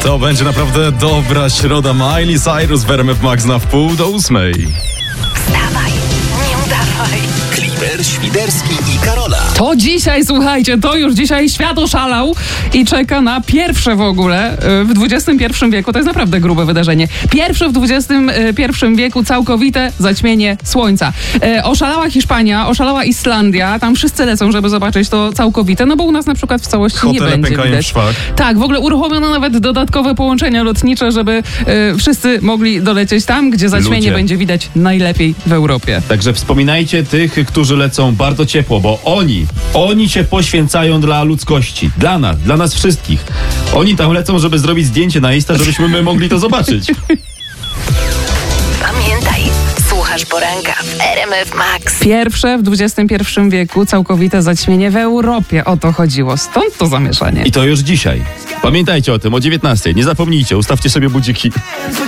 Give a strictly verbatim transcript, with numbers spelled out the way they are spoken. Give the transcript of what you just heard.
To będzie naprawdę dobra środa. Miley Cyrus w R M F Max na wpół do ósmej. Wstawaj, nie udawaj. Kliber, Świderski i Karola. To dzisiaj, słuchajcie, to już dzisiaj świat oszalał i czeka na pierwsze w ogóle w dwudziestym pierwszym wieku. To jest naprawdę grube wydarzenie. Pierwsze w dwudziestym pierwszym wieku całkowite zaćmienie słońca. Oszalała Hiszpania, oszalała Islandia. Tam wszyscy lecą, żeby zobaczyć to całkowite, no bo u nas na przykład w całości Hotele nie będzie pękają widać. w szwach. Tak, w ogóle uruchomiono nawet dodatkowe połączenia lotnicze, żeby y, wszyscy mogli dolecieć tam, gdzie zaćmienie Ludzie. będzie widać najlepiej w Europie. Także wspominajcie tych, którzy lecą bardzo ciepło, bo oni, oni się poświęcają dla ludzkości, dla nas, dla nas wszystkich. Oni tam lecą, żeby zrobić zdjęcie na Insta, żebyśmy my mogli to zobaczyć. Pamiętaj, słuchasz poranka w R M F Max. Pierwsze w dwudziestym pierwszym wieku całkowite zaćmienie w Europie. O to chodziło. Stąd to zamieszanie. I to już dzisiaj. Pamiętajcie o tym o dziewiętnastej. Nie zapomnijcie, ustawcie sobie budziki.